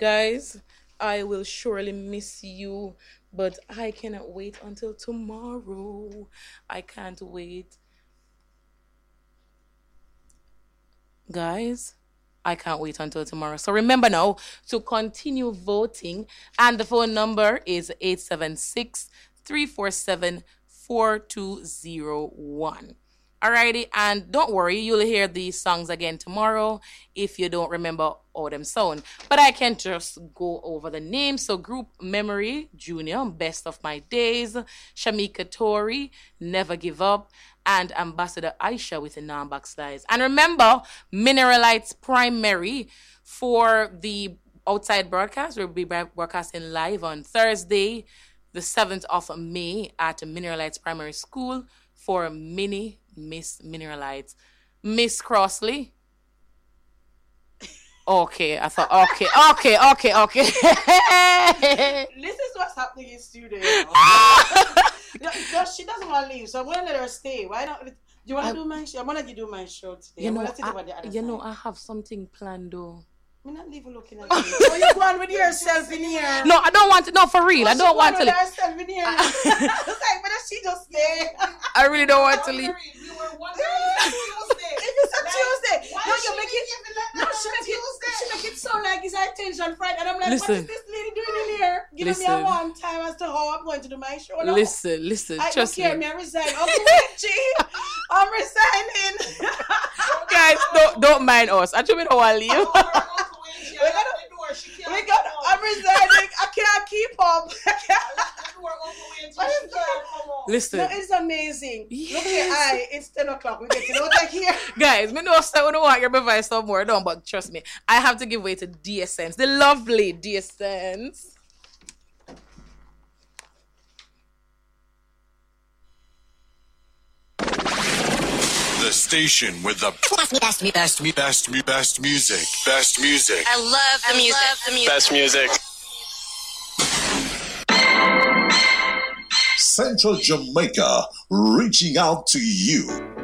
Guys, I will surely miss you, but I cannot wait until tomorrow. I can't wait. Guys, I can't wait until tomorrow. So remember now to continue voting. And the phone number is 876 347 4201. Alrighty, and don't worry, you'll hear these songs again tomorrow if you don't remember all them sound. But I can just go over the names. So Group Memory, Junior, Best of My Days, Shamika Tori, Never Give Up, and Ambassador Aisha with the non-backslides. And remember, Mineralites Primary for the outside broadcast. We'll be broadcasting live on Thursday, the 7th of May at Mineralites Primary School for mini Miss Mineralites. Miss Crossley. Okay, I thought, okay. This is what's happening in studio. She doesn't want to leave, so I'm going to let her stay. Why not? Do you want to do my show? I'm going to do my show today. I have something planned though. I'm not even looking at you. So you go on with yourself in here. No, I don't want to. No, for real. I don't want to leave. Herself in here. I was like, but she just stay. I really don't want to leave. We were wondering Tuesday. If it's a Tuesday. No, you make it. No, she make it sound like it's our attention Friday. And I'm like, what is this lady doing in here? Giving me a warm time as to how I'm going to do my show. No? Listen. I Trust don't care. me. I resign. Okay, G. I'm resigning. Guys, don't mind us. I don't want to leave. I'm resigning. I can't keep up. Listen. No, it's amazing. Yes. Look here, it's 10 o'clock. We get to know that here. Guys, me know I don't want your advice some more, don't, but trust me, I have to give way to DSense, the lovely DSense. The station with the best music. Best music. I love the music. Best music. Central Jamaica, reaching out to you.